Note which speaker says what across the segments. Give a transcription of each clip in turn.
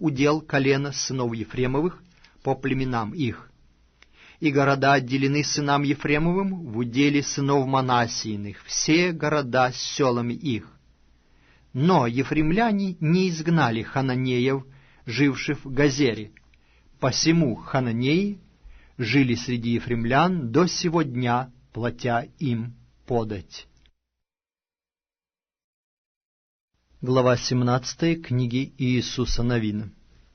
Speaker 1: удел колена сынов Ефремовых по племенам их. И города отделены сынам Ефремовым в уделе сынов Манассииных, все города с селами их. Но ефремляне не изгнали хананеев, живших в Газере. Посему хананеи жили среди ефремлян до сего дня, платя им подать. Глава 17 книги Иисуса Навина.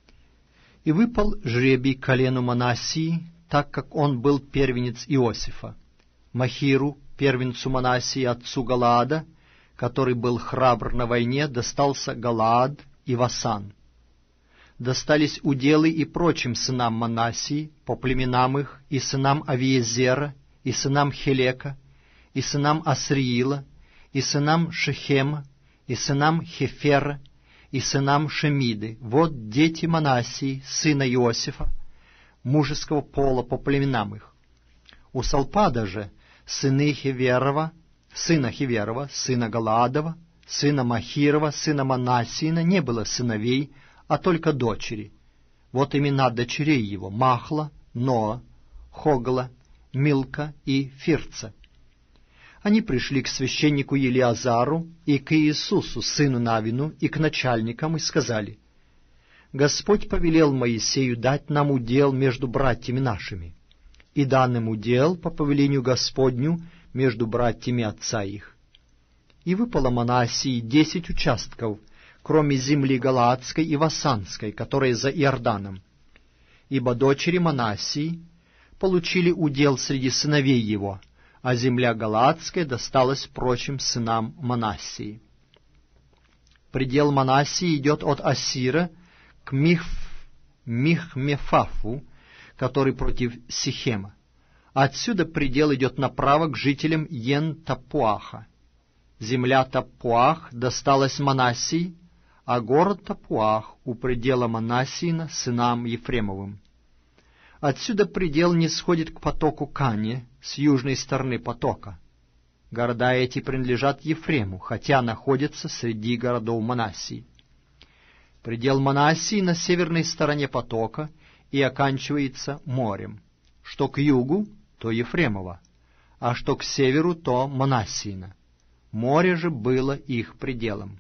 Speaker 1: И выпал жребий колену Манассии, так как он был первенец Иосифа, Махиру, первенцу Манассии, отцу Галаада, который был храбр на войне, достался Галаад и Васан. Достались уделы и прочим сынам Манассии, по племенам их, и сынам Авиезера, и сынам Хелека, и сынам Асриила, и сынам Шехема, и сынам Хефера, и сынам Шемиды. Вот дети Манассии, сына Иосифа, мужеского пола по племенам их. У Салпада же сына Хеверова, сына Галаадова, сына Махирова, сына Манассиина не было сыновей, а только дочери. Вот имена дочерей его: Махла, Ноа, Хогла, Милка и Фирца. Они пришли к священнику Елиазару и к Иисусу, сыну Навину, и к начальникам, и сказали: «Господь повелел Моисею дать нам удел между братьями нашими, и дан им удел по повелению Господню между братьями отца их. И выпало Манассии 10 участков, кроме земли Галаадской и Васанской, которые за Иорданом. Ибо дочери Манассии получили удел среди сыновей его, а земля Галаадская досталась прочим сынам Манассии. Предел Манассии идет от Ассира к Михмефафу, который против Сихема. Отсюда предел идет направо к жителям Йен-Тапуаха. Земля Тапуах досталась Манассии, а город Тапуах у предела Манассиина сынам Ефремовым. Отсюда предел не сходит к потоку Кане с южной стороны потока. Города эти принадлежат Ефрему, хотя находятся среди городов Манассии. Предел Манассии на северной стороне потока и оканчивается морем. Что к югу, то Ефремово, а что к северу, то Манассиина. Море же было их пределом.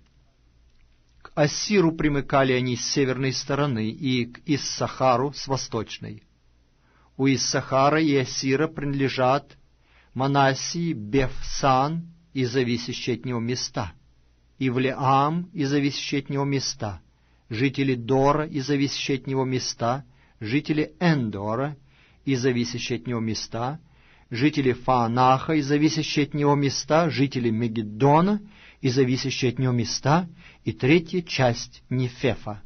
Speaker 1: К Ассиру примыкали они с северной стороны, и к Иссахару с восточной. У Иссахара и Ассира принадлежат Манассии Бефсан и зависящие от него места, Ивлеам и зависящие от него места, жители Дора и зависящие от него места, жители Эндора и зависящие от него места, жители Фаанаха и зависящие от него места, жители Мегиддона и зависящие от него места, и третья часть Нафефа.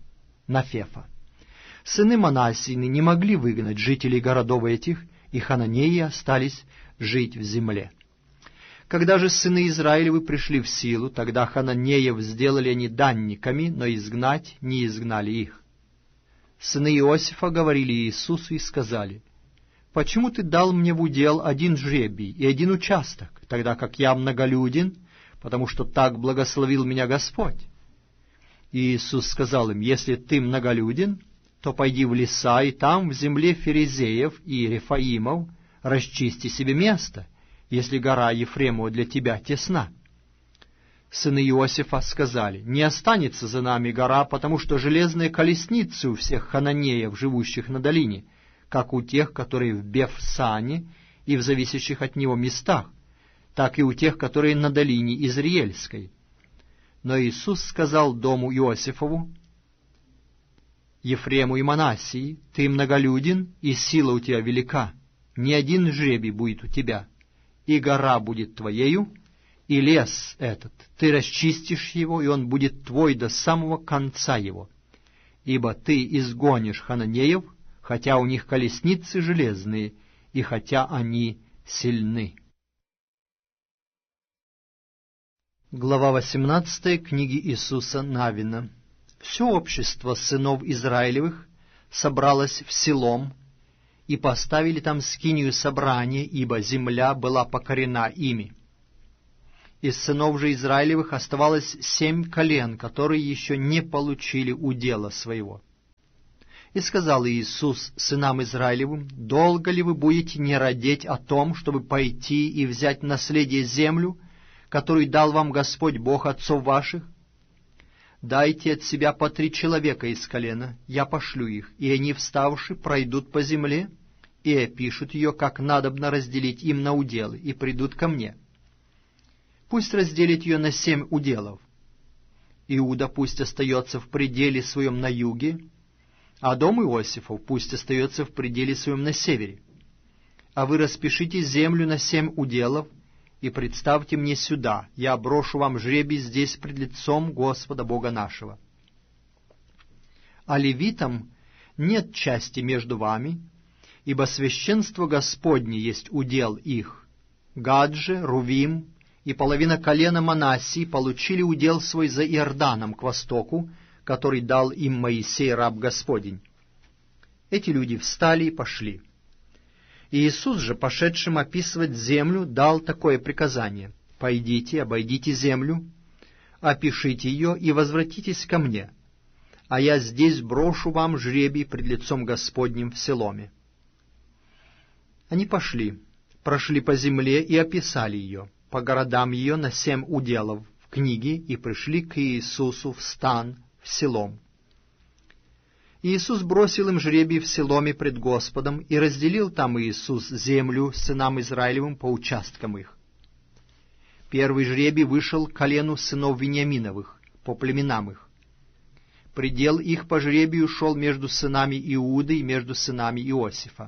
Speaker 1: Сыны Манассины не могли выгнать жителей городов этих, и хананеи остались жить в земле. Когда же сыны Израилевы пришли в силу, тогда хананеев сделали они данниками, но изгнать не изгнали их. Сыны Иосифа говорили Иисусу и сказали: «Почему ты дал мне в удел один жребий и один участок, тогда как я многолюден, потому что так благословил меня Господь?» И Иисус сказал им: «Если ты многолюден, то пойди в леса, и там, в земле Ферезеев и Рефаимов, расчисти себе место, если гора Ефремова для тебя тесна». Сыны Иосифа сказали: «Не останется за нами гора, потому что железные колесницы у всех хананеев, живущих на долине, как у тех, которые в Бефсане и в зависящих от него местах, так и у тех, которые на долине Изриельской». Но Иисус сказал дому Иосифову, Ефрему и Манассии: «Ты многолюден, и сила у тебя велика, ни один жребий будет у тебя, и гора будет твоею, и лес этот, ты расчистишь его, и он будет твой до самого конца его, ибо ты изгонишь хананеев, хотя у них колесницы железные, и хотя они сильны». Глава 18 книги Иисуса Навина. Все общество сынов Израилевых собралось в Силом, и поставили там скинию собрания, ибо земля была покорена ими. Из сынов же Израилевых оставалось 7 колен, которые еще не получили удела своего. И сказал Иисус сынам Израилевым: долго ли вы будете не радеть о том, чтобы пойти и взять наследие землю, которую дал вам Господь Бог отцов ваших? Дайте от себя по 3 человека из колена, я пошлю их, и они, вставши, пройдут по земле, и опишут ее, как надобно разделить им на уделы, и придут ко мне. Пусть разделит ее на 7 уделов. Иуда пусть остается в пределе своем на юге, а дом Иосифов пусть остается в пределе своем на севере. А вы распишите землю на 7 уделов, и представьте мне сюда, я брошу вам жребий здесь пред лицом Господа Бога нашего. А левитам нет части между вами, ибо священство Господне есть удел их. Гад же, Рувим и половина колена Манассии получили удел свой за Иорданом к востоку, который дал им Моисей, раб Господень. Эти люди встали и пошли. Иисус же, пошедшим описывать землю, дал такое приказание: «Пойдите, обойдите землю, опишите ее и возвратитесь ко мне, а я здесь брошу вам жребий пред лицом Господним в Селоме». Они пошли, прошли по земле и описали ее, по городам ее на 7 уделов в книге, и пришли к Иисусу в стан в Селом. Иисус бросил им жребий в Селоме пред Господом, и разделил там Иисус землю сынам Израилевым по участкам их. Первый жребий вышел к колену сынов Вениаминовых, по племенам их. Предел их по жребию шел между сынами Иуды и между сынами Иосифа.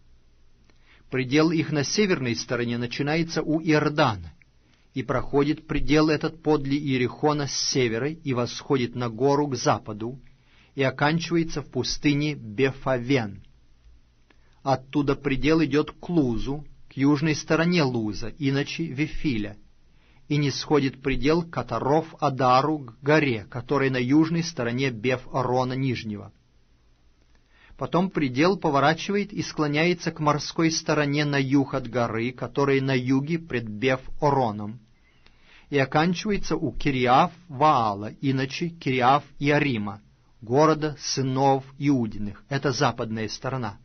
Speaker 1: Предел их на северной стороне начинается у Иордана, и проходит предел этот подле Иерихона с севера и восходит на гору к западу, и оканчивается в пустыне Бефавен. Оттуда предел идет к Лузу, к южной стороне Луза, иначе Вифиля, и не сходит предел к Атаров-Адару, к горе, которая на южной стороне Беф-Орона Нижнего. Потом предел поворачивает и склоняется к морской стороне на юг от горы, которая на юге пред Беф-Ороном, и оканчивается у Кириаф-Ваала, иначе Кириаф-Иарима, города сынов Иудиных. Это западная сторона.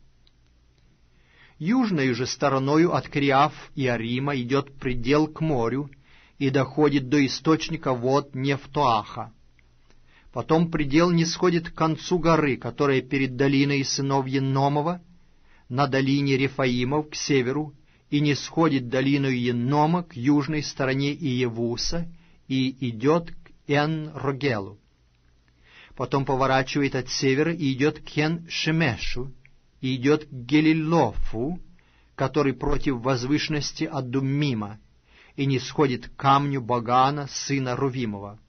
Speaker 1: Южной же стороною от Кириаф-Иарима идет предел к морю и доходит до источника вод Нефтоаха. Потом предел не сходит к концу горы, которая перед долиной сынов Енномова, на долине Рефаимов к северу, и не сходит долиною Еннома к южной стороне Иевуса, и идет к Эн-Рогелу. Потом поворачивает от севера и идет к Кен-Шемешу, и идет к Гелилофу, который против возвышенности Адуммима, и не сходит к камню Багана, сына Рувимова.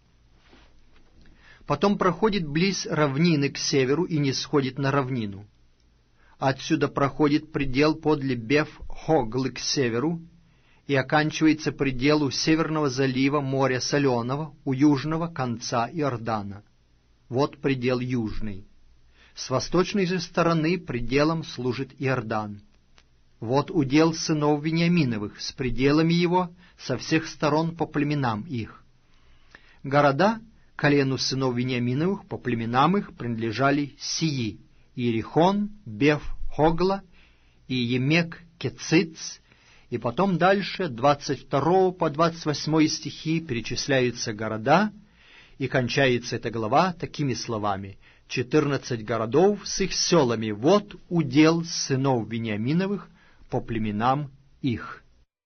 Speaker 1: Потом проходит близ равнины к северу и не сходит на равнину. Отсюда проходит предел подле Беф-Хоглы к северу, и оканчивается предел у северного залива моря Соленого, у южного конца Иордана. Вот предел южный. С восточной же стороны пределом служит Иордан. Вот удел сынов Вениаминовых, с пределами его со всех сторон по племенам их. Города колену сынов Вениаминовых по племенам их принадлежали сии: Иерихон, Беф-Хогла и Емек-Кециц, и потом дальше 22 по 28 стихи перечисляются города, и кончается эта глава такими словами: 14 городов с их селами, вот удел сынов Вениаминовых по племенам их.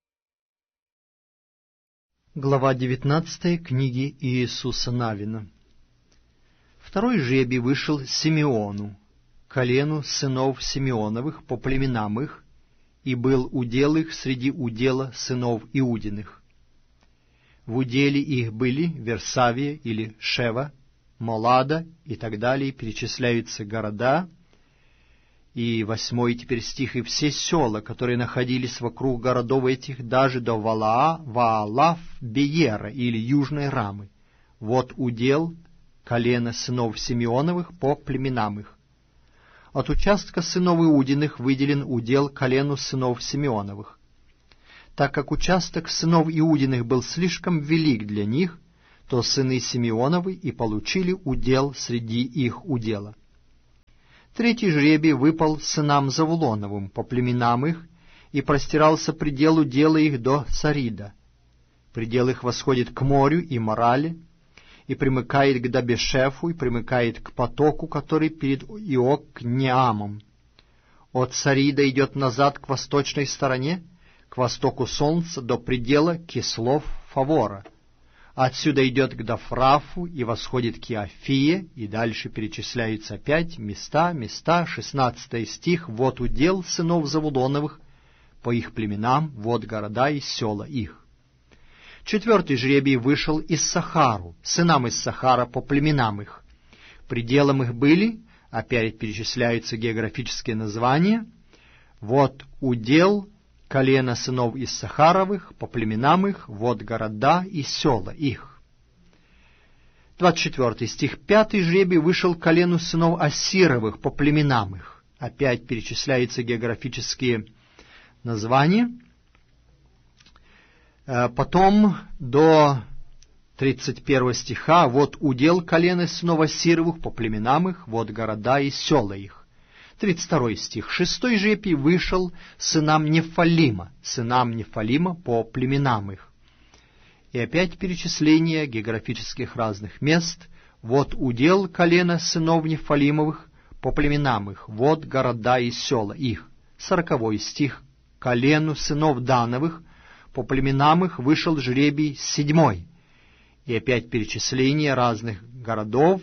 Speaker 1: Глава 19 книги Иисуса Навина. Второй жребий вышел Симеону, колену сынов Симеоновых по племенам их, и был удел их среди удела сынов Иудиных. В уделе их были Версавия или Шева, Молада и так далее, перечисляются города, и 8 теперь стих, и все села, которые находились вокруг городов этих, даже до Валаа, Ваалав, Беера или Южной Рамы. Вот удел колена сынов Симеоновых по племенам их. От участка сынов Иудиных выделен удел колену сынов Симеоновых. Так как участок сынов Иудиных был слишком велик для них, то сыны Симеоновы и получили удел среди их удела. Третий жребий выпал сынам Завулоновым по племенам их, и простирался предел удела их до Сарида. Предел их восходит к морю и Морале, и примыкает к Дабешефу, и примыкает к потоку, который перед Иокнеамом. От Сарида идет назад к восточной стороне, к востоку солнца, до предела Кислов-Фавора. Отсюда идет к Дафрафу и восходит к Иофие, и дальше перечисляются опять места, 16 стих, вот удел сынов Завулоновых по их племенам, вот города и села их. Четвертый жребий вышел из Сахару, сынам из Сахара по племенам их. Пределом их были, опять перечисляются географические названия, вот удел колена сынов Иссахаровых по племенам их, вот города и села их. 24 стих. Пятый жребий вышел колену сынов Ассировых по племенам их. Опять перечисляются географические названия. Потом до 31 стиха, вот удел колена сынов Ассировых по племенам их, вот города и села их. 32 стих. Шестой жребий вышел сынам Нефалима по племенам их. И опять перечисление географических разных мест. Вот удел колена сынов Нефалимовых по племенам их, вот города и села их. 40 стих. Колену сынов Дановых по племенам их вышел жребий 7. И опять перечисление разных городов.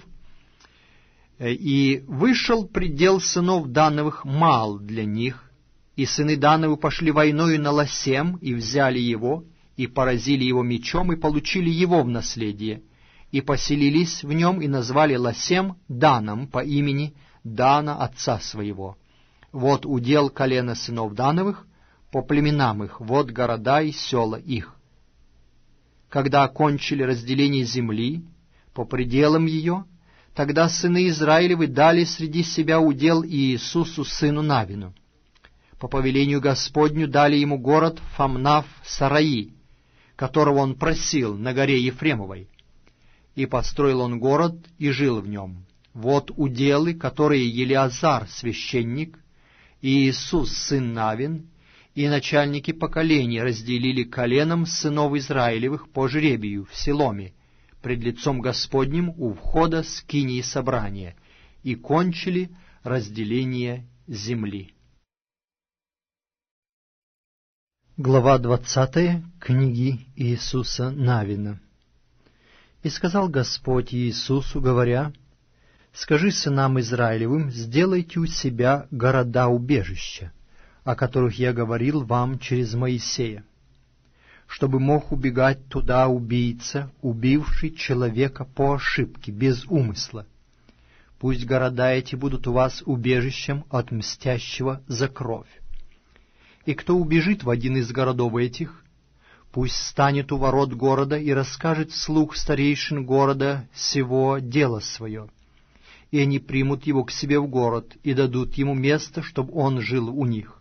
Speaker 1: И вышел предел сынов Дановых мал для них, и сыны Дановы пошли войною на Ласем, и взяли его, и поразили его мечом, и получили его в наследие, и поселились в нем, и назвали Ласем Даном по имени Дана отца своего. Вот удел колена сынов Дановых по племенам их, вот города и села их. Когда окончили разделение земли по пределам ее, тогда сыны Израилевы дали среди себя удел Иисусу сыну Навину. По повелению Господню дали ему город Фамнав-Сараи, которого он просил на горе Ефремовой. И построил он город и жил в нем. Вот уделы, которые Елиазар, священник, и Иисус, сын Навин, и начальники поколений разделили коленом сынов Израилевых по жребию в Силоме, пред лицом Господним у входа скинии собрания, и кончили разделение земли. Глава 20 книги Иисуса Навина. И сказал Господь Иисусу, говоря: «Скажи сынам Израилевым, сделайте у себя города-убежища, о которых я говорил вам через Моисея, чтобы мог убегать туда убийца, убивший человека по ошибке, без умысла. Пусть города эти будут у вас убежищем от мстящего за кровь. И кто убежит в один из городов этих, пусть станет у ворот города и расскажет вслух старейшин города сего дело свое. И они примут его к себе в город и дадут ему место, чтобы он жил у них.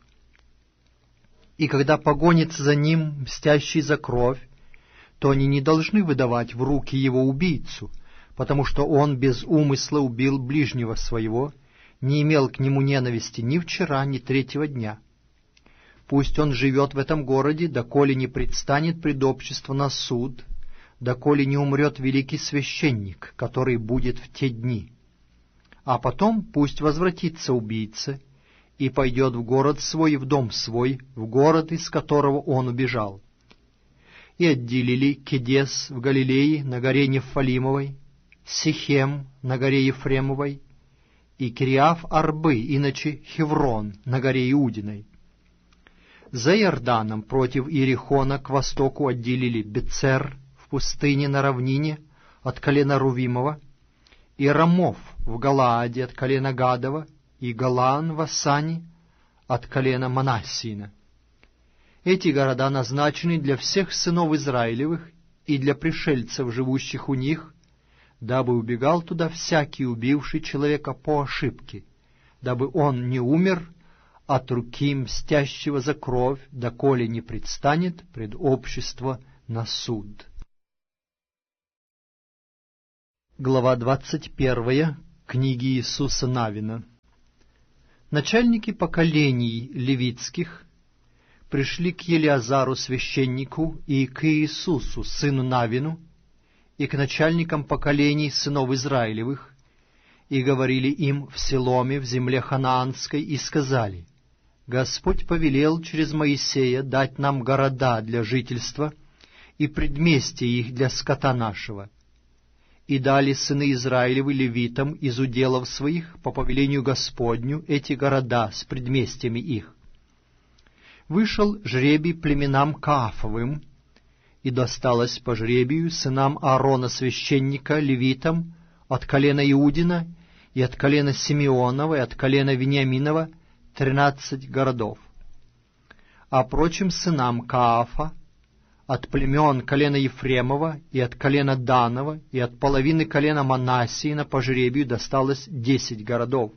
Speaker 1: И когда погонится за ним мстящий за кровь, то они не должны выдавать в руки его убийцу, потому что он без умысла убил ближнего своего, не имел к нему ненависти ни вчера, ни третьего дня. Пусть он живет в этом городе, доколе не предстанет пред общество на суд, доколе не умрет великий священник, который будет в те дни. А потом пусть возвратится убийца и пойдет в город свой и в дом свой, в город, из которого он убежал. И отделили Кедес в Галилее на горе Нефалимовой, Сихем на горе Ефремовой и Кириаф-Арбы, иначе Хеврон на горе Иудиной. За Иорданом против Иерихона к востоку отделили Бецер в пустыне на равнине от колена Рувимова, и Рамов в Галааде от колена Гадова, и Галаан в Асане от колена Манассина. Эти города назначены для всех сынов Израилевых и для пришельцев, живущих у них, дабы убегал туда всякий, убивший человека по ошибке, дабы он не умер от руки мстящего за кровь, доколе не предстанет пред общество на суд. Глава 21 книги Иисуса Навина. Начальники поколений левитских пришли к Елиазару священнику и к Иисусу, сыну Навину, и к начальникам поколений сынов Израилевых, и говорили им в Селоме, в земле Ханаанской, и сказали: «Господь повелел через Моисея дать нам города для жительства и предместья их для скота нашего. И дали сыны Израилевы левитам из уделов своих по повелению Господню эти города с предместьями их. Вышел жребий племенам Каафовым, и досталось по жребию сынам Аарона священника, левитам, от колена Иудина, и от колена Симеонова, и от колена Вениаминова 13 городов. А прочим сынам Каафа, от племен колена Ефремова, и от колена Данова, и от половины колена Манассиина по жребию досталось 10 городов.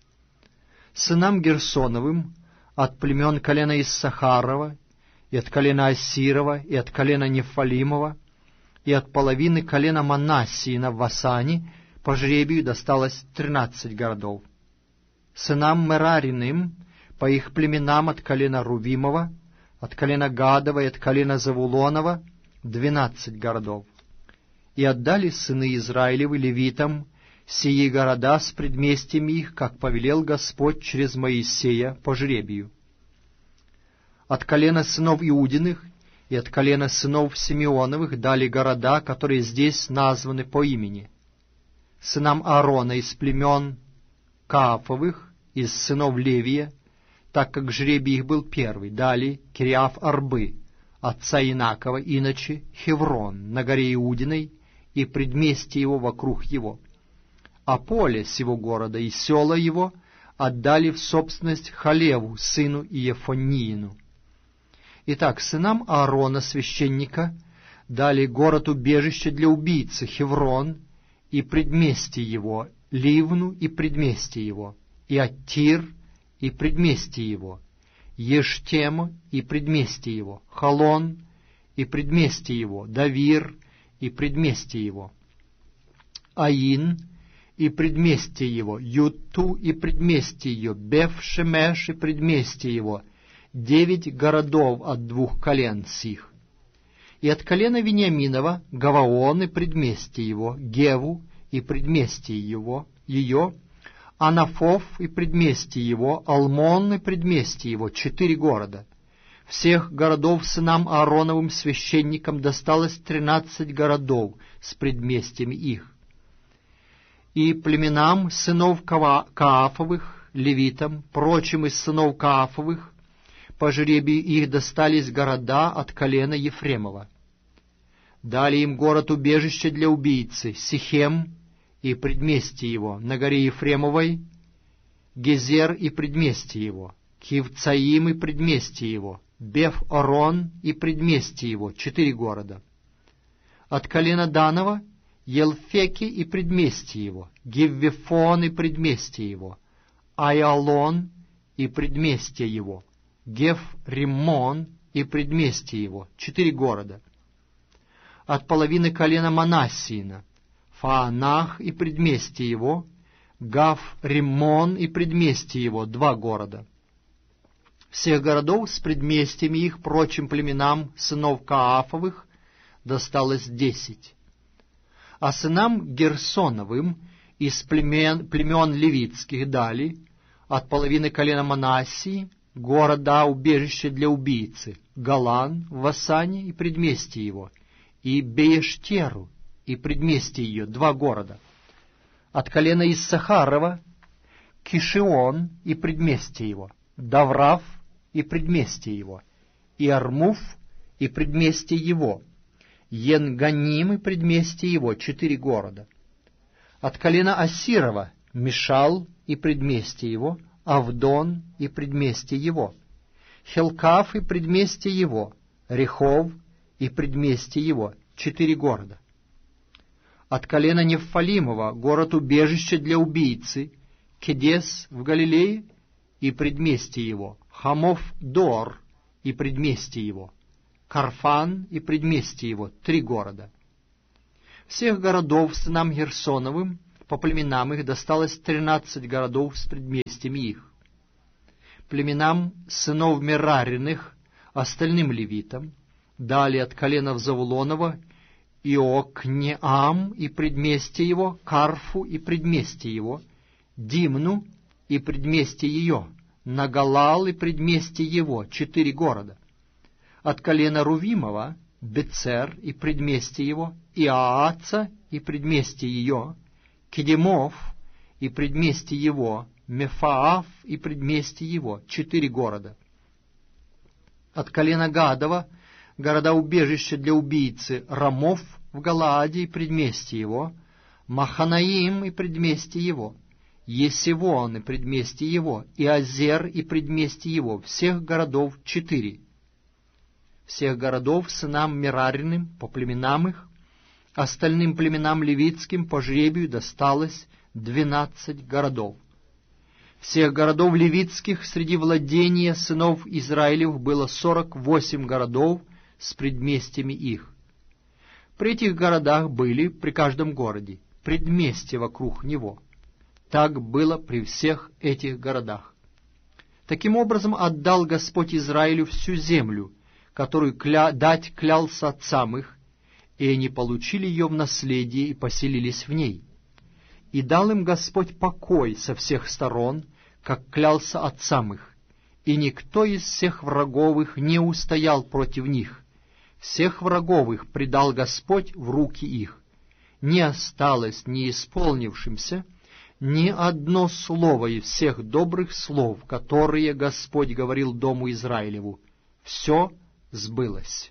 Speaker 1: Сынам Герсоновым, от племен колена Иссахарова, и от колена Ассирова, и от колена Нефалимова, и от половины колена Манассиина в Васане по жребию досталось 13 городов. Сынам Мерариным, по их племенам от колена Рувимова, от колена Гадова и от колена Завулонова 12 городов. И отдали сыны Израилевы левитам сии города с предместьями их, как повелел Господь через Моисея по жребию. От колена сынов Иудиных и от колена сынов Симеоновых дали города, которые здесь названы по имени. Сынам Аарона из племен Каафовых, из сынов Левия, так как жребий их был первый, дали Кириаф-Арбы, отца Инакова, иначе Хеврон на горе Иудиной и предместье его вокруг его. А поле сего города и села его отдали в собственность Халеву, сыну Иефониину. Итак, сынам Аарона, священника, дали город-убежище для убийцы Хеврон и предместье его, Ливну и предместье его, и Аттир и предместье его, Ештему и предместье его, Халон и предместье его, Давир и предместье его, Аин и предместье его, Юту и предместье ее, Беф-Шемеш и предместье его, 9 городов от 2 колен сих. И от колена Вениаминова Гаваон и предместье его, Геву и предместье его, ее, Анафов и предместье его, Алмон и предместье его, 4 города. Всех городов сынам Аароновым священникам досталось 13 городов с предместьями их. И племенам сынов Каафовых, левитам, прочим из сынов Каафовых, по жребию их достались города от колена Ефремова. Дали им город-убежище для убийцы, Сихем и предместье его, на горе Ефремовой, Гезер и предместье его, Кивцаим и предместье его, Беф-Орон и предместье его, 4 города. От колена Данова Елфеки и предместье его, Гиввефон и предместье его, Айалон и предместье его, Геф-Риммон и предместье его, 4 города. От половины колена Манассиина Фаанах и предместье его, Гав-Риммон и предместье его, 2 города. Всех городов с предместьями их прочим племенам сынов Каафовых досталось 10. А сынам Герсоновым из племен левитских дали от половины колена Манассии города убежище для убийцы, Галан в Васане и предместье его, и Беештеру и предместье ее, 2 города. От колена Иссахарова Кишион и предместье его, Даврав и предместье его, и Армуф и предместье его, Енганим и предместье его, 4 города. От колена Ассирова Мишал и предместье его, Авдон и предместье его, Хелкав и предместье его, Рехов и предместье его, 4 города. От колена Нефалимова город-убежище для убийцы, Кедес в Галилее и предместье его, Хамов-Дор и предместье его, Карфан и предместье его, 3 города. Всех городов сынам Герсоновым по племенам их досталось 13 городов с предместьями их. племенам сынов Мерариных, остальным левитам, дали от коленов Завулонова Иокнеам и предместье его, Карфу и предместье его, Димну и предместье ее, Нагалал и предместье его, 4 города. От колена Рувимова Бецер и предместье его, Иааца и предместье ее, Кедемов и предместье его, Мефаав и предместье его, 4 города. От колена Гадова города-убежища для убийцы Рамов в Галааде и предместье его, Маханаим и предместье его, Есивон и предместье его, и Азер и предместье его, всех городов 4. Всех городов сынам Мерариным по племенам их, остальным племенам левитским по жребию досталось 12 городов. Всех городов левитских среди владения сынов Израилев было 48 городов с предместьями их. При этих городах были при каждом городе предместья вокруг него. Так было при всех этих городах. Таким образом отдал Господь Израилю всю землю, которую дать клялся отцам их, и они получили ее в наследие и поселились в ней. И дал им Господь покой со всех сторон, как клялся отцам их, и никто из всех врагов их не устоял против них. Всех врагов их предал Господь в руки их. Не осталось не исполнившимся ни одно слово из всех добрых слов, которые Господь говорил дому Израилеву. Все сбылось.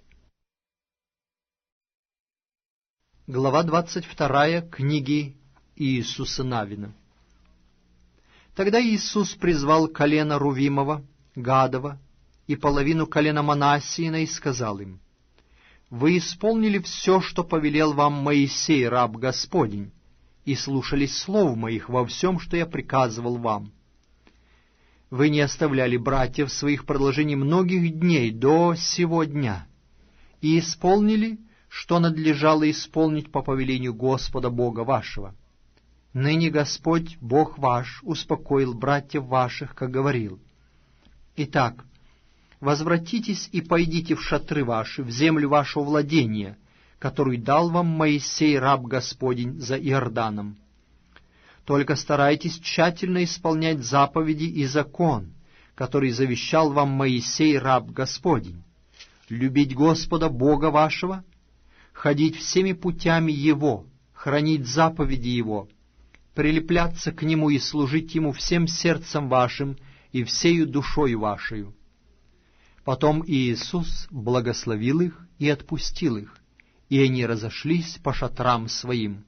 Speaker 1: Глава 22 книги Иисуса Навина. Тогда Иисус призвал колено Рувимова, Гадова и половину колена Манассиина и сказал им: «Вы исполнили все, что повелел вам Моисей, раб Господень, и слушались слов моих во всем, что я приказывал вам. Вы не оставляли братьев своих в продолжении многих дней до сего дня, и исполнили, что надлежало исполнить по повелению Господа Бога вашего. Ныне Господь, Бог ваш, успокоил братьев ваших, как говорил. Итак, возвратитесь и пойдите в шатры ваши, в землю вашего владения, которую дал вам Моисей, раб Господень, за Иорданом. Только старайтесь тщательно исполнять заповеди и закон, который завещал вам Моисей, раб Господень, любить Господа Бога вашего, ходить всеми путями Его, хранить заповеди Его, прилепляться к Нему и служить Ему всем сердцем вашим и всею душою вашею». Потом Иисус благословил их и отпустил их, и они разошлись по шатрам своим.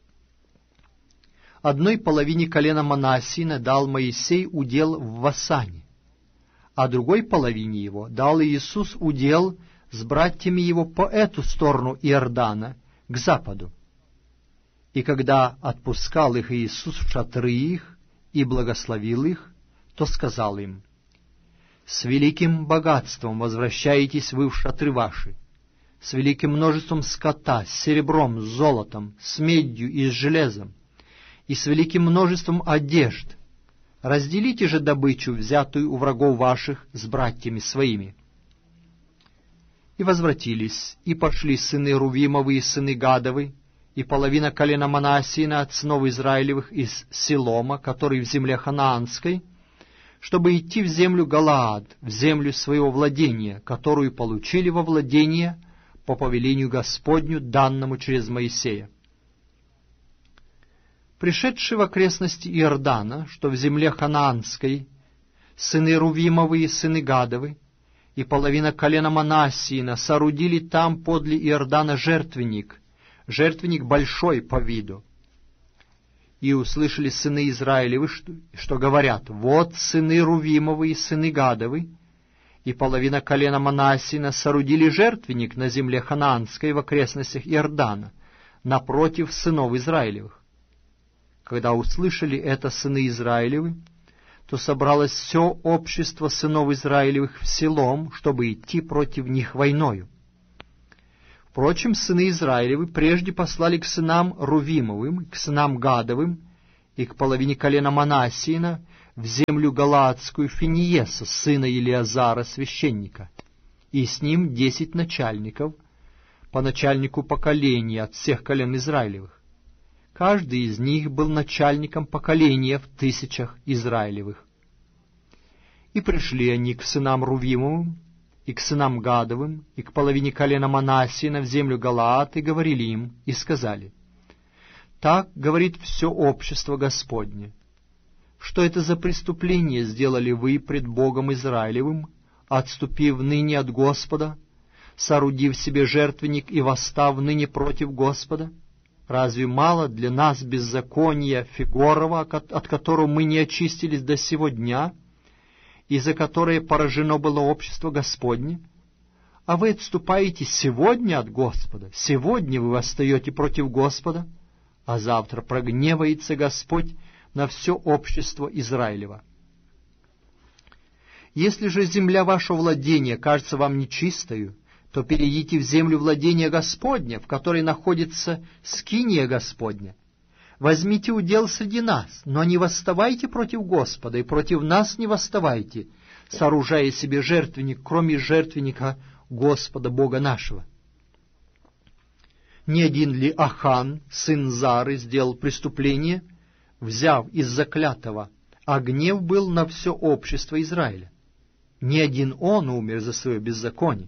Speaker 1: Одной половине колена Манассиина дал Моисей удел в Васане, а другой половине его дал Иисус удел с братьями его по эту сторону Иордана, к западу. И когда отпускал их Иисус в шатры их и благословил их, то сказал им: «С великим богатством возвращаетесь вы в шатры ваши, с великим множеством скота, с серебром, с золотом, с медью и с железом, и с великим множеством одежд. Разделите же добычу, взятую у врагов ваших, с братьями своими». И возвратились, и пошли сыны Рувимовы и сыны Гадовы, и половина колена Манассиина от сынов Израилевых из Силома, который в земле Ханаанской, чтобы идти в землю Галаад, в землю своего владения, которую получили во владение по повелению Господню, данному через Моисея. Пришедшие в окрестности Иордана, что в земле Ханаанской, сыны Рувимовы и сыны Гадовы, и половина колена Манассиина соорудили там подле Иордана жертвенник большой по виду. И услышали сыны Израилевы, что говорят: «Вот сыны Рувимовы и сыны Гадовы, и половина колена Манассиина соорудили жертвенник на земле Ханаанской в окрестностях Иордана, напротив сынов Израилевых». Когда услышали это сыны Израилевы, то собралось все общество сынов Израилевых в Силом, чтобы идти против них войною. Впрочем, сыны Израилевы прежде послали к сынам Рувимовым, к сынам Гадовым и к половине колена Манассиина в землю галаадскую Финиеса, сына Елиазара, священника, и с ним 10 начальников, по начальнику поколения от всех колен Израилевых. Каждый из них был начальником поколения в 1000 Израилевых. И пришли они к сынам Рувимовым, и к сынам Гадовым, и к половине колена Манассиина в землю Галаад, и говорили им, и сказали: «Так говорит все общество Господне. Что это за преступление сделали вы пред Богом Израилевым, отступив ныне от Господа, соорудив себе жертвенник и восстав ныне против Господа? Разве мало для нас беззакония Фигорова, от которого мы не очистились до сего дня, и за которое поражено было общество Господне? А вы отступаете сегодня от Господа, сегодня вы восстаете против Господа, а завтра прогневается Господь на все общество Израилева. Если же земля вашего владения кажется вам нечистою, то перейдите в землю владения Господня, в которой находится скиния Господня. Возьмите удел среди нас, но не восставайте против Господа, и против нас не восставайте, сооружая себе жертвенник, кроме жертвенника Господа Бога нашего. Не один ли Ахан, сын Зары, сделал преступление, взяв из заклятого, а гнев был на все общество Израиля? Не один он умер за свое беззаконие.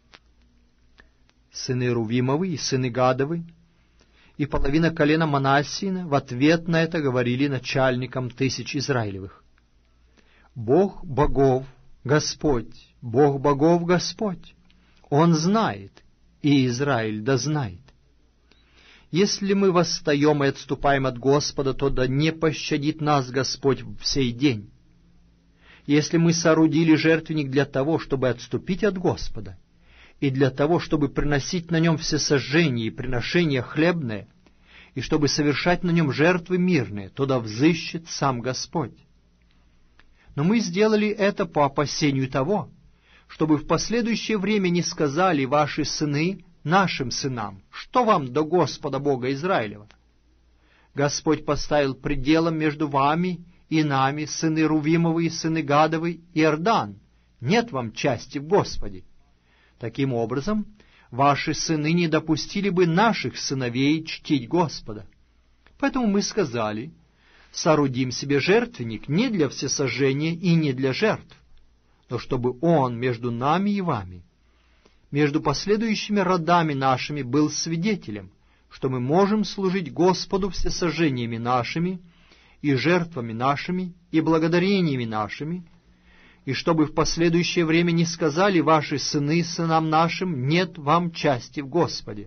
Speaker 1: Сыны Рувимовы и сыны Гадовы и половина колена Манассиина в ответ на это говорили начальникам 1000 Израилевых: «Бог богов Господь, Бог богов Господь, Он знает, и Израиль да знает. Если мы восстаем и отступаем от Господа, то да не пощадит нас Господь в сей день. Если мы соорудили жертвенник для того, чтобы отступить от Господа, и для того, чтобы приносить на нем всесожжения и приношения хлебные, и чтобы совершать на нем жертвы мирные, то да взыщет сам Господь. Но мы сделали это по опасению того, чтобы в последующее время не сказали ваши сыны нашим сынам: что вам до Господа Бога Израилева? Господь поставил пределом между вами и нами, сыны Рувимовы и сыны Гадовы, Иордан, нет вам части в Господе. Таким образом, ваши сыны не допустили бы наших сыновей чтить Господа. Поэтому мы сказали: соорудим себе жертвенник не для всесожжения и не для жертв, но чтобы он между нами и вами, между последующими родами нашими, был свидетелем, что мы можем служить Господу всесожжениями нашими, и жертвами нашими, и благодарениями нашими, и чтобы в последующее время не сказали ваши сыны сынам нашим: нет вам части в Господе.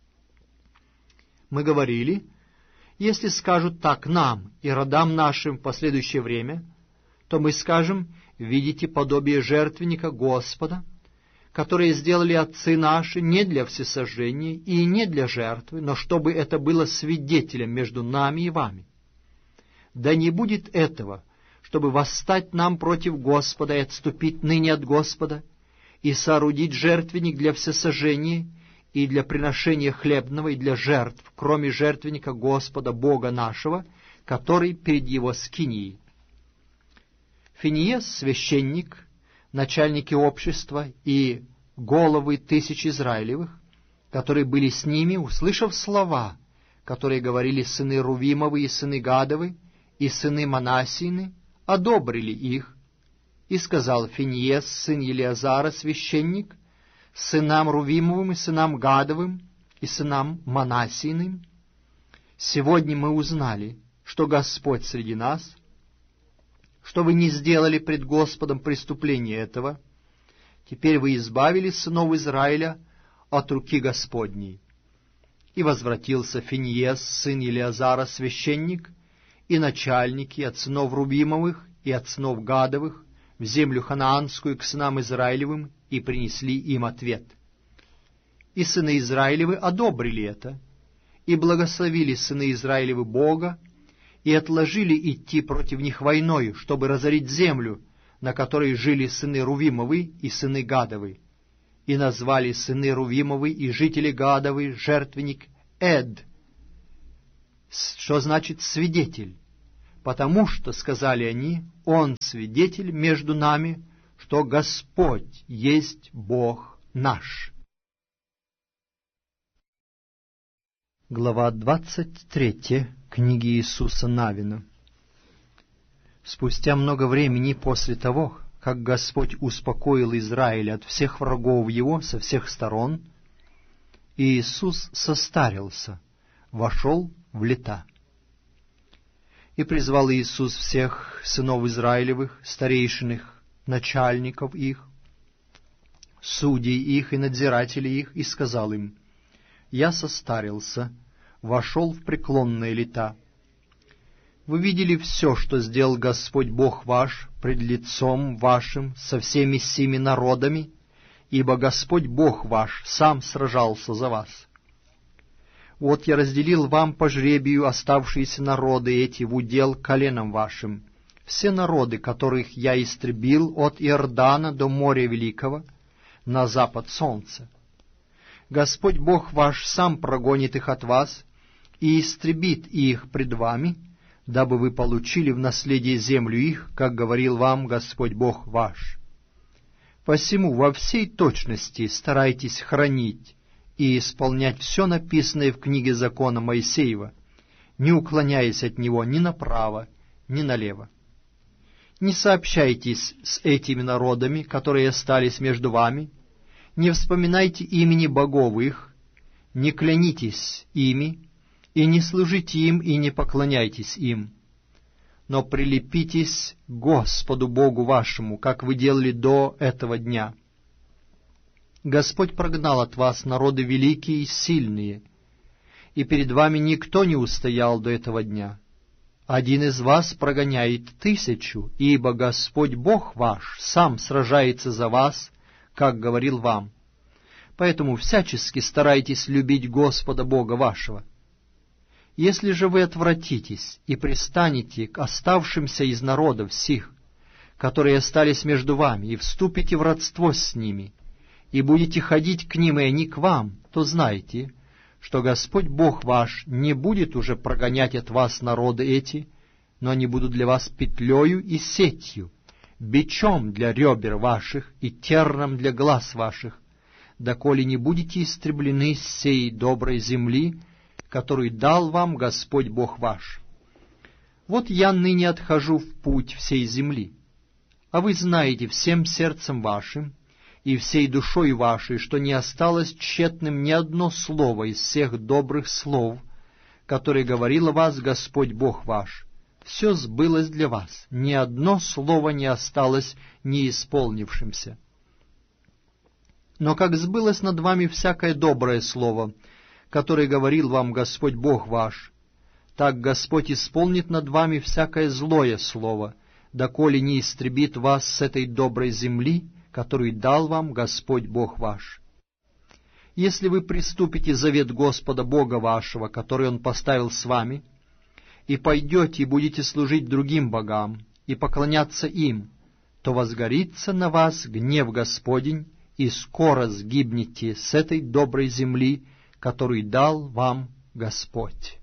Speaker 1: Мы говорили: если скажут так нам и родам нашим в последующее время, то мы скажем: видите подобие жертвенника Господа, которые сделали отцы наши не для всесожжения и не для жертвы, но чтобы это было свидетелем между нами и вами. Да не будет этого, чтобы восстать нам против Господа и отступить ныне от Господа, и соорудить жертвенник для всесожжения и для приношения хлебного и для жертв, кроме жертвенника Господа Бога нашего, который перед Его скинией. Финиес, священник, начальники общества и головы 1000 Израилевых, которые были с ними, услышав слова, которые говорили сыны Рувимовы и сыны Гадовы и сыны Манассиины, одобрили их, и сказал Финиес, сын Елиазара, священник, сынам Рувимовым и сынам Гадовым и сынам Манассииным: сегодня мы узнали, что Господь среди нас, что вы не сделали пред Господом преступления этого. Теперь вы избавили сынов Израиля от руки Господней. И возвратился Финиес, сын Елиазара, священник, и начальники от сынов Рувимовых и от сынов Гадовых в землю ханаанскую к сынам Израилевым, и принесли им ответ. И сыны Израилевы одобрили это, и благословили сыны Израилевы Бога, и отложили идти против них войною, чтобы разорить землю, на которой жили сыны Рувимовы и сыны Гадовы. И назвали сыны Рувимовы и жители Гадовы жертвенник Эд, что значит свидетель, потому что, сказали они, Он свидетель между нами, что Господь есть Бог наш». Глава 23 книги Иисуса Навина. Спустя много времени после того, как Господь успокоил Израиль от всех врагов его со всех сторон, Иисус состарился, вошел в лета. И призвал Иисус всех сынов Израилевых, старейшин их, начальников их, судей их и надзирателей их, и сказал им: «Я состарился, вошел в преклонные лета. Вы видели все, что сделал Господь Бог ваш пред лицом вашим со всеми сими народами, ибо Господь Бог ваш сам сражался за вас. Вот я разделил вам по жребию оставшиеся народы эти в удел коленам вашим, все народы, которых я истребил от Иордана до моря Великого, на запад солнца. Господь Бог ваш сам прогонит их от вас и истребит их пред вами, дабы вы получили в наследие землю их, как говорил вам Господь Бог ваш. Посему во всей точности старайтесь хранить и исполнять все написанное в книге закона Моисеева, не уклоняясь от него ни направо, ни налево. Не сообщайтесь с этими народами, которые остались между вами, не вспоминайте имени богов их, не клянитесь ими, и не служите им, и не поклоняйтесь им, но прилепитесь к Господу Богу вашему, как вы делали до этого дня. Господь прогнал от вас народы великие и сильные, и перед вами никто не устоял до этого дня. Один из вас прогоняет 1000, ибо Господь Бог ваш сам сражается за вас, как говорил вам. Поэтому всячески старайтесь любить Господа Бога вашего. Если же вы отвратитесь и пристанете к оставшимся из народов сих, которые остались между вами, и вступите в родство с ними, и будете ходить к ним, и они к вам, то знайте, что Господь Бог ваш не будет уже прогонять от вас народы эти, но они будут для вас петлею и сетью, бичом для ребер ваших и терном для глаз ваших, доколе не будете истреблены с сей доброй земли, который дал вам Господь Бог ваш. Вот я ныне отхожу в путь всей земли, а вы знаете всем сердцем вашим и всей душой вашей, что не осталось тщетным ни одно слово из всех добрых слов, которые говорил о вас Господь Бог ваш. Все сбылось для вас, ни одно слово не осталось неисполнившимся. Но как сбылось над вами всякое доброе слово, который говорил вам Господь Бог ваш, так Господь исполнит над вами всякое злое слово, доколе не истребит вас с этой доброй земли, которую дал вам Господь Бог ваш. Если вы приступите завет Господа Бога вашего, который Он поставил с вами, и пойдете и будете служить другим богам, и поклоняться им, то возгорится на вас гнев Господень, и скоро сгибнете с этой доброй земли, который дал вам Господь.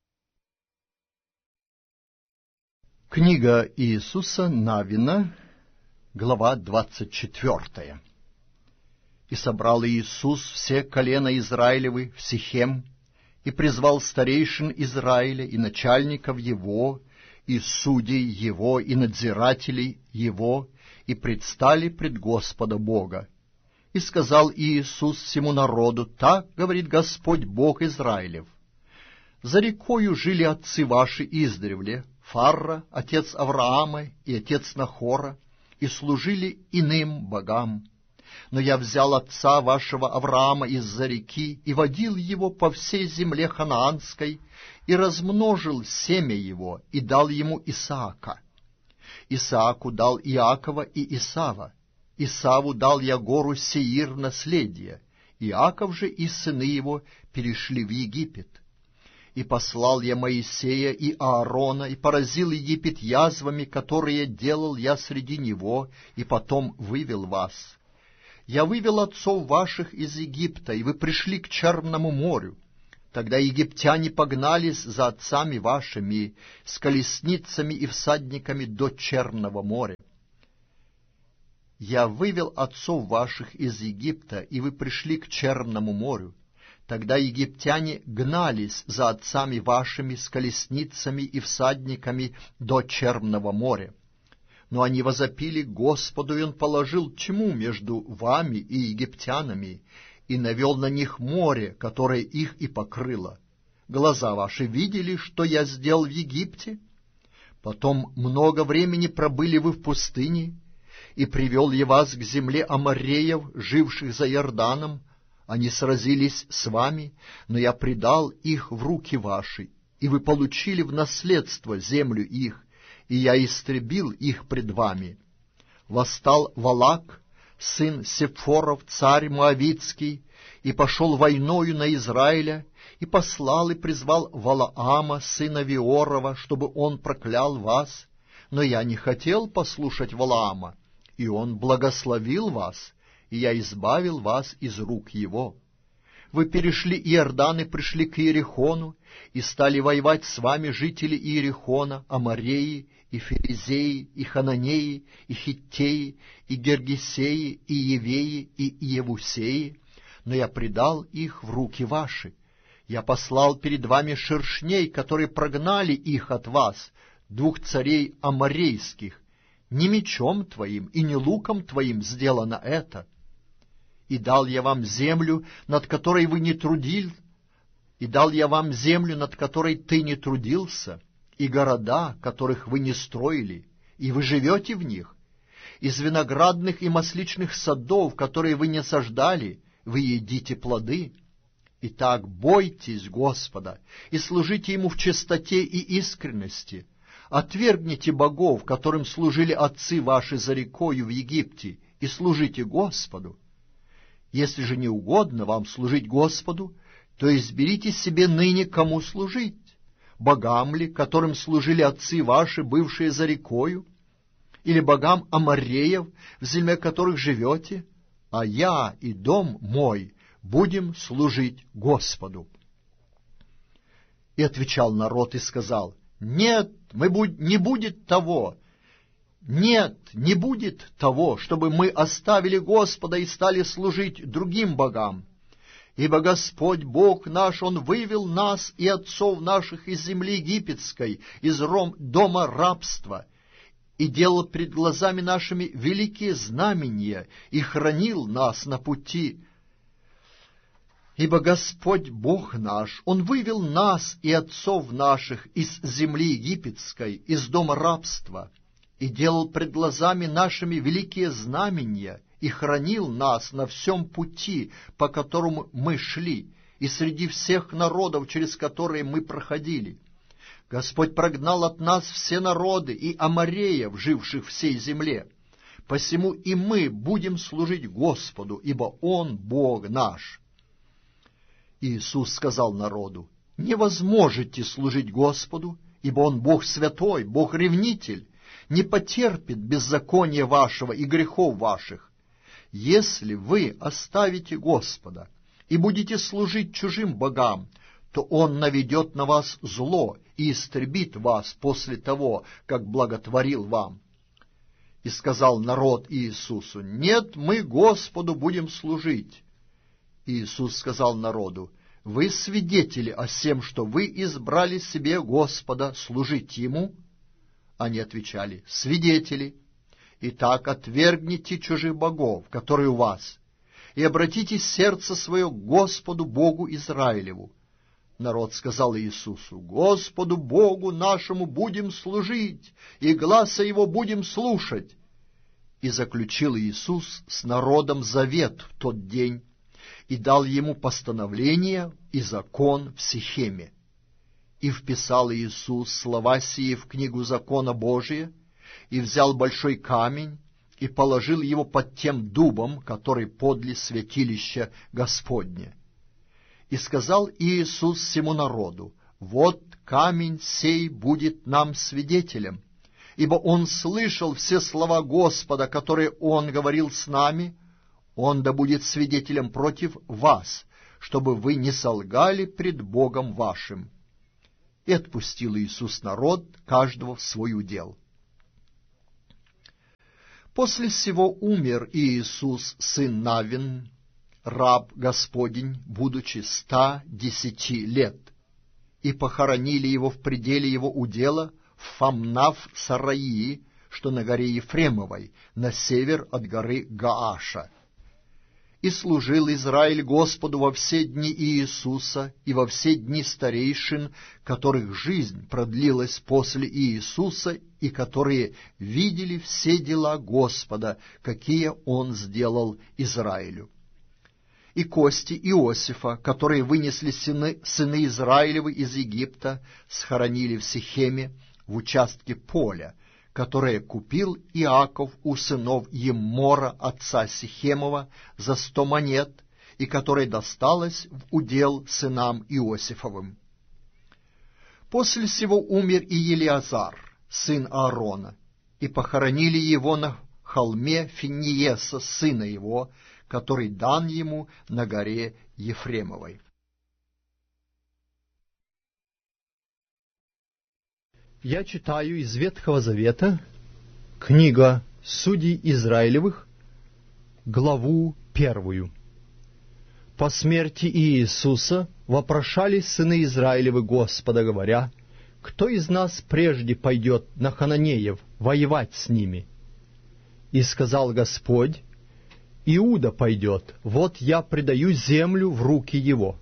Speaker 2: Книга Иисуса Навина, глава 24. «И собрал Иисус все колена Израилевы в Сихем, и призвал старейшин Израиля и начальников его, и судей его, и надзирателей его, и предстали пред Господа Бога. И сказал Иисус всему народу: так говорит Господь Бог Израилев: за рекою жили отцы ваши издревле, Фарра, отец Авраама и отец Нахора, и служили иным богам. Но я взял отца вашего Авраама из-за реки и водил его по всей земле ханаанской, и размножил семя его, и дал ему Исаака. Исааку дал Иакова и Исава. Исаву дал я гору Сеир наследие, Иаков же и сыны его перешли в Египет. И послал я Моисея и Аарона, и поразил Египет язвами, которые делал я среди него, и потом вывел вас. Я вывел отцов ваших из Египта, и вы пришли к Черному морю. Тогда египтяне погнались за отцами вашими с колесницами и всадниками до Черного моря. Я вывел отцов ваших из Египта, и вы пришли к Черному морю. Тогда египтяне гнались за отцами вашими с колесницами и всадниками до Черного моря. Но они возопили Господу, и Он положил тьму между вами и египтянами, и навел на них море, которое их и покрыло. Глаза ваши видели, что я сделал в Египте? Потом много времени пробыли вы в пустыне, и привел я вас к земле амореев, живших за Иорданом. Они сразились с вами, но я предал их в руки ваши, и вы получили в наследство землю их, и я истребил их пред вами. Восстал Валак, сын Сепфоров, царь Моавитский, и пошел войною на Израиля, и послал и призвал Валаама, сына Виорова, чтобы он проклял вас. Но я не хотел послушать Валаама, и он благословил вас, и я избавил вас из рук его. Вы перешли Иордан и пришли к Иерихону, и стали воевать с вами жители Иерихона, Амореи, и Ферезеи, и Хананеи, и Хиттеи, и Гергесеи, и Евеи, и Иевусеи, но я предал их в руки ваши. Я послал перед вами шершней, которые прогнали их от вас, 2 царей аморейских. Не мечом твоим и не луком твоим сделано это. И дал я вам землю, над которой вы не трудились, и дал я вам землю, над которой ты не трудился, и города, которых вы не строили, и вы живете в них. Из виноградных и масличных садов, которые вы не саждали, вы едите плоды. Итак, бойтесь Господа и служите Ему в чистоте и искренности. Отвергните богов, которым служили отцы ваши за рекою в Египте, и служите Господу. Если же не угодно вам служить Господу, то изберите себе ныне, кому служить, богам ли, которым служили отцы ваши, бывшие за рекою, или богам амореев, в земле которых живете, а я и дом мой будем служить Господу. И отвечал народ и сказал: Нет, не будет того, нет, не будет того, чтобы мы оставили Господа и стали служить другим богам. Ибо Господь Бог наш, Он вывел нас и отцов наших из земли египетской, из дома рабства, и делал пред глазами нашими великие знамения, и хранил нас на пути. Ибо Господь Бог наш, Он вывел нас и отцов наших из земли египетской, из дома рабства, и делал пред глазами нашими великие знамения, и хранил нас на всем пути, по которому мы шли, и среди всех народов, через которые мы проходили. Господь прогнал от нас все народы и амореев, живших в сей земле. Посему и мы будем служить Господу, ибо Он Бог наш». Иисус сказал народу: «Не возможете служить Господу, ибо Он Бог святой, Бог-ревнитель, не потерпит беззакония вашего и грехов ваших. Если вы оставите Господа и будете служить чужим богам, то Он наведет на вас зло и истребит вас после того, как благотворил вам». И сказал народ Иисусу: «Нет, мы Господу будем служить». Иисус сказал народу: «Вы свидетели о сем, что вы избрали себе Господа служить Ему?» Они отвечали: «Свидетели. Итак, отвергните чужих богов, которые у вас, и обратите сердце свое к Господу Богу Израилеву». Народ сказал Иисусу: «Господу Богу нашему будем служить, и гласа Его будем слушать». И заключил Иисус с народом завет в тот день, и дал ему постановление и закон в Сихеме. И вписал Иисус слова сии в книгу закона Божия, и взял большой камень, и положил его под тем дубом, который подле святилища Господня. И сказал Иисус всему народу: «Вот камень сей будет нам свидетелем, ибо Он слышал все слова Господа, которые Он говорил с нами. Он да будет свидетелем против вас, чтобы вы не солгали пред Богом вашим». И отпустил Иисус народ, каждого в свой удел. После сего умер Иисус, сын Навин, раб Господень, будучи 110 лет, и похоронили его в пределе его удела в Фамнав-Сараии, что на горе Ефремовой, на север от горы Гааша. И служил Израиль Господу во все дни Иисуса и во все дни старейшин, которых жизнь продлилась после Иисуса, и которые видели все дела Господа, какие Он сделал Израилю. И кости Иосифа, которые вынесли сыны Израилевы из Египта, схоронили в Сихеме, в участке поля, которое купил Иаков у сынов Еммора, отца Сихемова, за 100 монет, и которое досталось в удел сынам Иосифовым. После сего умер и Елиазар, сын Аарона, и похоронили его на холме Финиеса, сына его, который дан ему на горе Ефремовой.
Speaker 1: Я читаю из Ветхого Завета, книга Судей Израилевых, главу 1. По смерти Иисуса вопрошали сыны Израилевы Господа, говоря: «Кто из нас прежде пойдет на хананеев воевать с ними?» И сказал Господь: «Иуда пойдет, вот я предаю землю в руки его».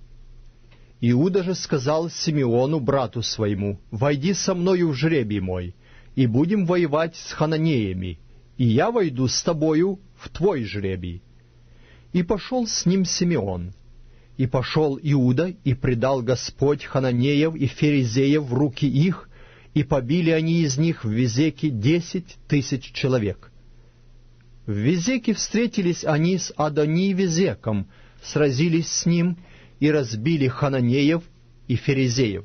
Speaker 1: Иуда же сказал Симеону, брату своему: «Войди со мною в жребий мой, и будем воевать с хананеями, и я войду с тобою в твой жребий». И пошел с ним Симеон. И пошел Иуда, и предал Господь хананеев и ферезеев в руки их, и побили они из них в Везеке 10 000 человек. В Везеке встретились они с Адони-Везеком, сразились с ним и разбили хананеев и ферезеев.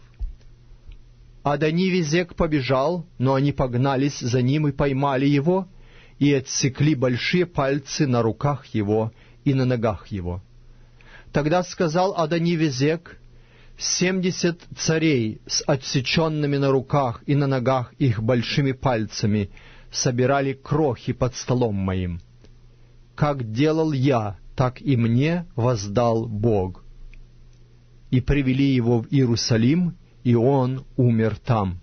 Speaker 1: Адони-Везек побежал, но они погнались за ним и поймали его, и отсекли большие пальцы на руках его и на ногах его. Тогда сказал Адони-Везек: 70 царей с отсеченными на руках и на ногах их большими пальцами собирали крохи под столом моим. Как делал я, так и мне воздал Бог. И привели его в Иерусалим, и он умер там.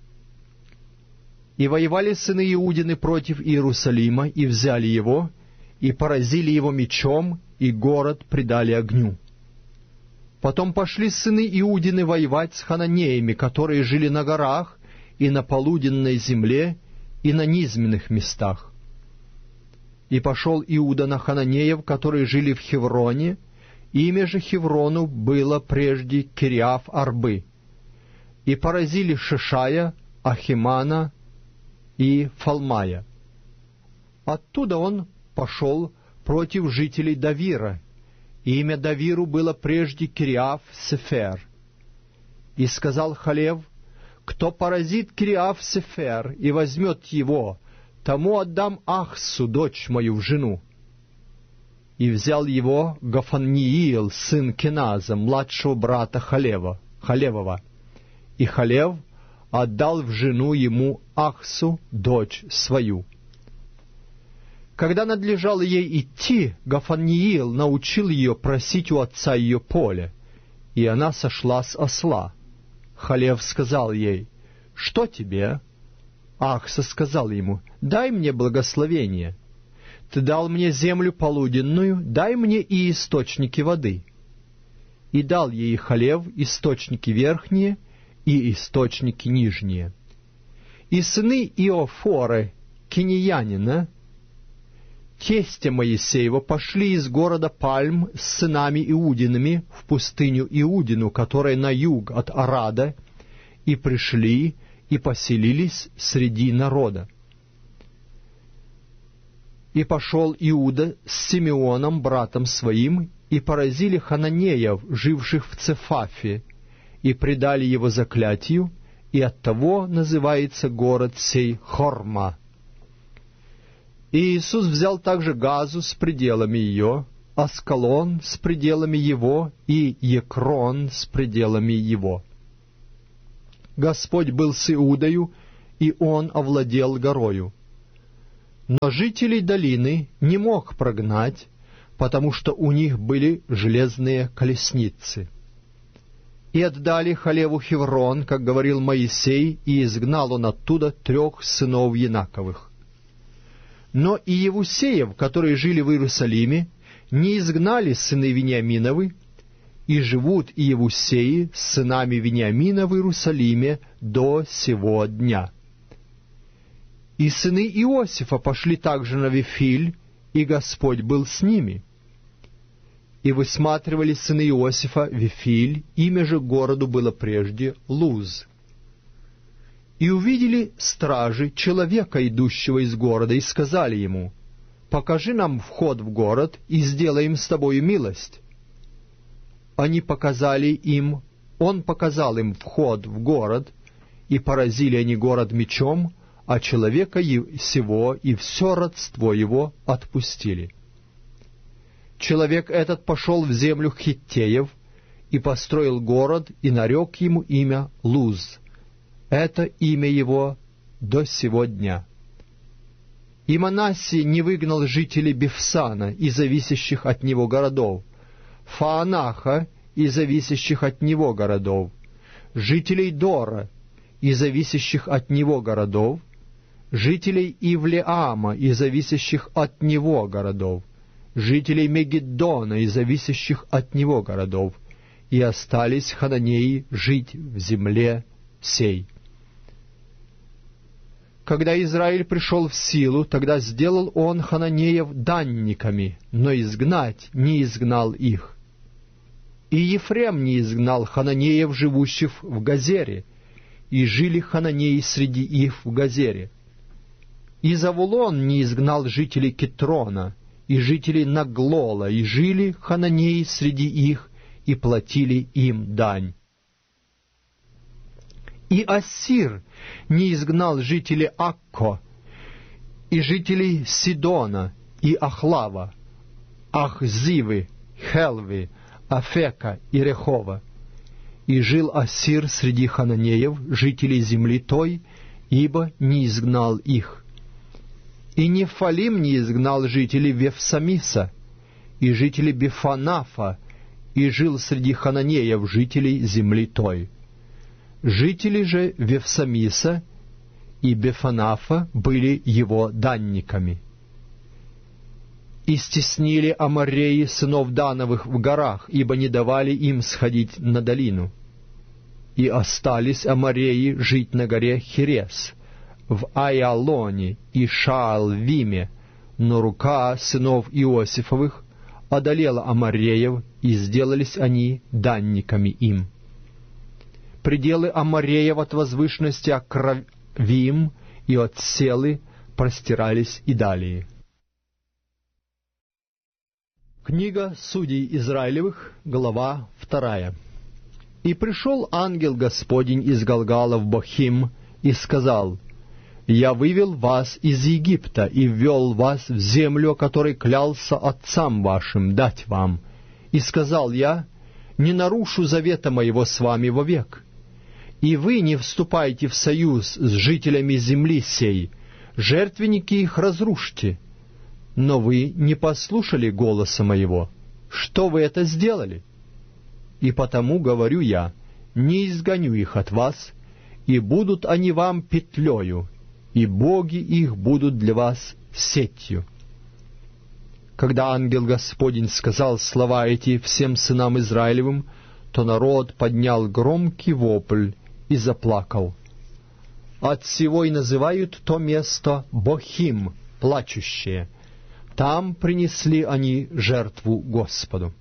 Speaker 1: И воевали сыны Иудины против Иерусалима, и взяли его, и поразили его мечом, и город предали огню. Потом пошли сыны Иудины воевать с хананеями, которые жили на горах, и на полуденной земле, и на низменных местах. И пошел Иуда на хананеев, которые жили в Хевроне. Имя же Хеврону было прежде Кириаф-Арбы. И поразили Шишая, Ахимана и Фалмая. Оттуда он пошел против жителей Давира. Имя Давиру было прежде Кириаф-Сефер. И сказал Халев: «Кто поразит Кириаф-Сефер и возьмет его, тому отдам Ахсу, дочь мою, в жену». И взял его Гафанниил, сын Кеназа, младшего брата Халевова. И Халев отдал в жену ему Ахсу, дочь свою. Когда надлежало ей идти, Гафанниил научил ее просить у отца ее поле, и она сошла с осла. Халев сказал ей: «Что тебе?» Ахса сказал ему: «Дай мне благословение. Ты дал мне землю полуденную, дай мне и источники воды». И дал ей Халев источники верхние и источники нижние. И сыны Иофоры, кинеянина, тестя Моисеева, пошли из города Пальм с сынами Иудиными в пустыню Иудину, которая на юг от Арада, и пришли и поселились среди народа. И пошел Иуда с Симеоном, братом своим, и поразили хананеев, живших в Цефафе, и предали его заклятию, и оттого называется город сей Хорма. И Иисус взял также Газу с пределами ее,
Speaker 3: Аскалон с пределами его и Екрон с пределами его. Господь был с Иудою, и он овладел горою. Но жителей долины не мог прогнать, потому что у них были железные колесницы. И отдали Халеву Хеврон, как говорил Моисей, и изгнал он оттуда 3 сынов Янаковых. Но и Евусеев, которые жили в Иерусалиме, не изгнали сыны Вениаминовы, и живут и Евусеи с сынами Вениамина в Иерусалиме до сего дня. И сыны Иосифа пошли также на Вифиль, и Господь был с ними. И высматривали сыны Иосифа Вифиль, имя же городу было прежде Луз. И увидели стражи человека, идущего из города, и сказали ему: «Покажи нам вход в город, и сделаем с тобою милость». Он показал им вход в город, и поразили они город мечом, а человека сего и все родство его отпустили. Человек этот пошел в землю Хиттеев и построил город, и нарек ему имя Луз. Это имя его до сего дня. И Манассий не выгнал жителей Бефсана и зависящих от него городов, Фаанаха и зависящих от него городов, жителей Дора и зависящих от него городов, жителей Ивлеама и зависящих от него городов, жителей Мегиддона и зависящих от него городов, и остались хананеи жить в земле сей. Когда Израиль пришел в силу, тогда сделал он хананеев данниками, но изгнать не изгнал их. И Ефрем не изгнал хананеев, живущих в Газере, и жили хананеи среди их в Газере. И Завулон не изгнал жителей Китрона и жителей Наглола, и жили хананеи среди их, и платили им дань. И Ассир не изгнал жителей Акко, и жителей Сидона, и Ахлава, Ахзивы, Хелвы, Афека и Рехова. И жил Ассир среди хананеев, жителей земли той, ибо не изгнал их. И Нефалим не изгнал жителей Вефсамиса, и жителей Бефанафа, и жил среди хананеев, жителей земли той. Жители же Вефсамиса и Бефанафа были его данниками. И стеснили амореи сынов Дановых в горах, ибо не давали им сходить на долину. И остались амореи жить на горе Херес, в Айалоне и Шаалвиме, но рука сынов Иосифовых одолела амореев, и сделались они данниками им. Пределы амореев от возвышенности Акравим и от Селы простирались и далее. Книга Судей Израилевых, глава 2. «И пришел ангел Господень из Галгала в Бохим и сказал: Я вывел вас из Египта и ввел вас в землю, о которой клялся отцам вашим дать вам. И сказал я: не нарушу завета моего с вами вовек. И вы не вступайте в союз с жителями земли сей, жертвенники их разрушьте. Но вы не послушали голоса моего. Что вы это сделали? И потому говорю я: не изгоню их от вас, и будут они вам петлею, и боги их будут для вас сетью». Когда ангел Господень сказал слова эти всем сынам Израилевым, то народ поднял громкий вопль и заплакал. Отсего и называют то место Бохим, плачущее. Там принесли они жертву Господу.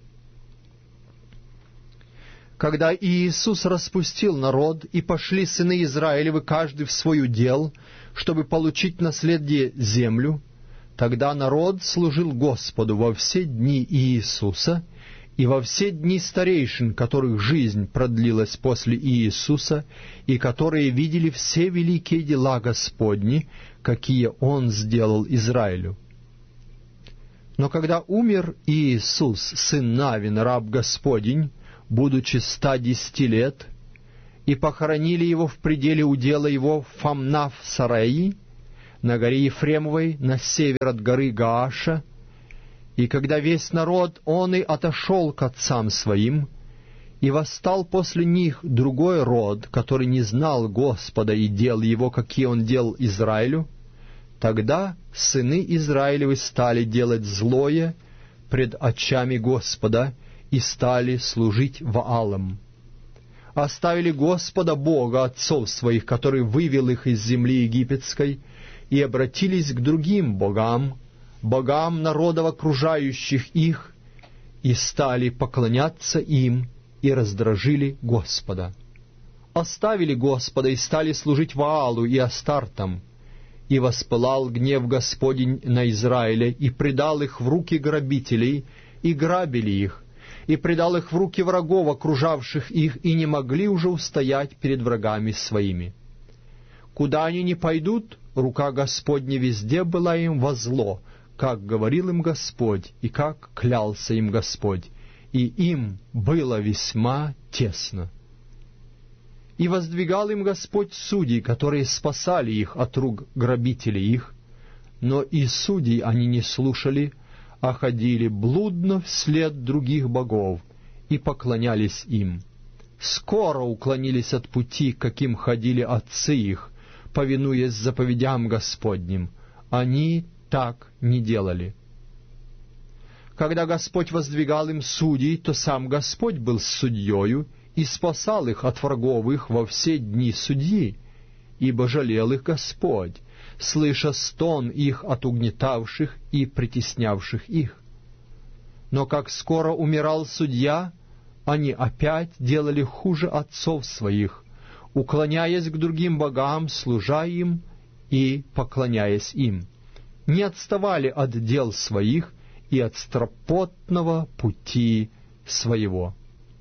Speaker 3: Когда Иисус распустил народ, и пошли сыны Израилевы каждый в свой удел, чтобы получить наследие землю, тогда народ служил Господу во все дни Иисуса и во все дни старейшин, которых жизнь продлилась после Иисуса, и которые видели все великие дела Господни, какие Он сделал Израилю. Но когда умер Иисус, сын Навин, раб Господень, будучи 110 лет, и похоронили его в пределе удела его в Фамнав-Сараи, на горе Ефремовой, на север от горы Гааша, и когда весь народ, он и отошел к отцам своим, и восстал после них другой род, который не знал Господа и дел его, какие он делал Израилю, тогда сыны Израилевы стали делать злое пред очами Господа и стали служить Ваалам. Оставили Господа Бога отцов своих, который вывел их из земли египетской, и обратились к другим богам, богам народов окружающих их, и стали поклоняться им, и раздражили Господа. Оставили Господа и стали служить Ваалу и Астартам, и воспылал гнев Господень на Израиля, и предал их в руки грабителей, и грабили их, и предал их в руки врагов, окружавших их, и не могли уже устоять перед врагами своими. Куда они ни пойдут, рука Господня везде была им во зло, как говорил им Господь, и как клялся им Господь, и им было весьма тесно. И воздвигал им Господь судей, которые спасали их от рук грабителей их, но и судей они не слушали, а ходили блудно вслед других богов и поклонялись им. Скоро уклонились от пути, каким ходили отцы их, повинуясь заповедям Господним. Они так не делали. Когда Господь воздвигал им судей, то сам Господь был судьею и спасал их от врагов их во все дни судьи, ибо жалел их Господь, слыша стон их от угнетавших и притеснявших их. Но как скоро умирал судья, они опять делали хуже отцов своих, уклоняясь к другим богам, служа им и поклоняясь им, не отставали от дел своих и от стропотного пути своего.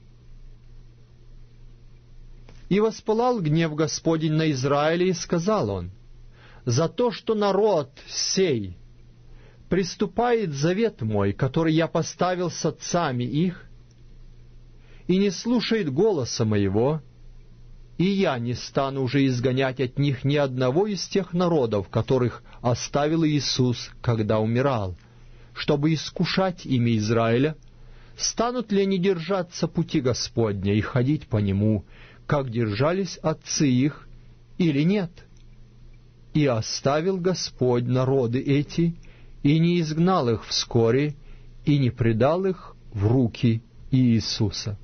Speaker 3: И воспылал гнев Господень на Израиле, и сказал он: «За то, что народ сей приступает завет мой, который я поставил с отцами их, и не слушает голоса моего, и я не стану уже изгонять от них ни одного из тех народов, которых оставил Иисус, когда умирал, чтобы искушать имя Израиля, станут ли они держаться пути Господня и ходить по нему, как держались отцы их, или нет? И оставил Господь народы эти, и не изгнал их вскоре, и не предал их в руки Иисуса».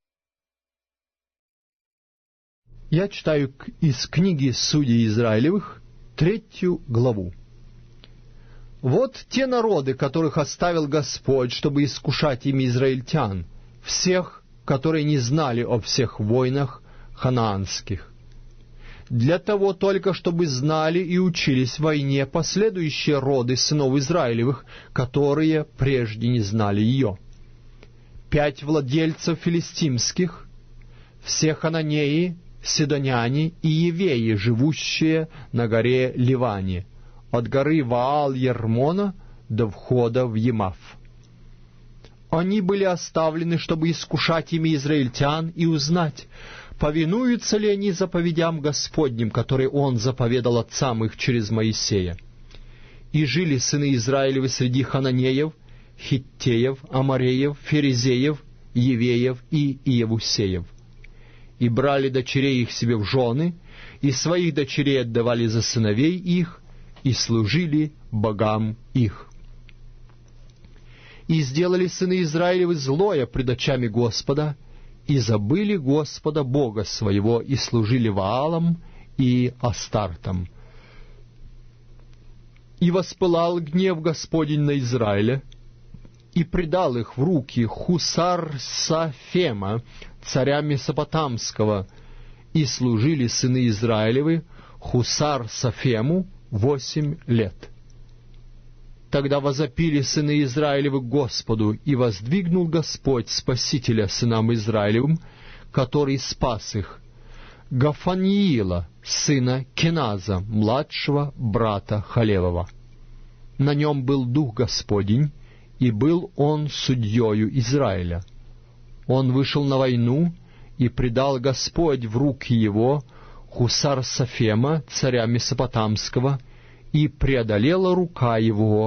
Speaker 3: Я читаю из книги Судей Израилевых 3 главу. «Вот те народы, которых оставил Господь, чтобы искушать ими израильтян, всех, которые не знали о всех войнах ханаанских, для того только, чтобы знали и учились войне последующие роды сынов Израилевых, которые прежде не знали ее. 5 владельцев филистимских, все хананеи, сидоняне и евеи, живущие на горе Ливане, от горы Ваал-Ермона до входа в Емаф. Они были оставлены, чтобы искушать ими израильтян и узнать, повинуются ли они заповедям Господним, которые Он заповедал отцам их через Моисея. И жили сыны Израилевы среди хананеев, хиттеев, амореев, ферезеев, евеев и иевусеев. И брали дочерей их себе в жены, и своих дочерей отдавали за сыновей их, и служили богам их. И сделали сыны Израилевы злое пред очами Господа, и забыли Господа Бога своего, и служили Ваалам и Астартам. И воспылал гнев Господень на Израиля, и предал их в руки Хусар-Сафема, царя Месопотамского, и служили сыны Израилевы Хусар-Сафему 8 лет. Тогда возопили сыны Израилевы к Господу, и воздвигнул Господь Спасителя сынам Израилевым, который спас их, Гафаниила, сына Кеназа, младшего брата Халевова. На нем был Дух Господень, и был он судьею Израиля. Он вышел на войну, и предал Господь в руки его Хусар-Сафема, царя Месопотамского, и преодолела рука его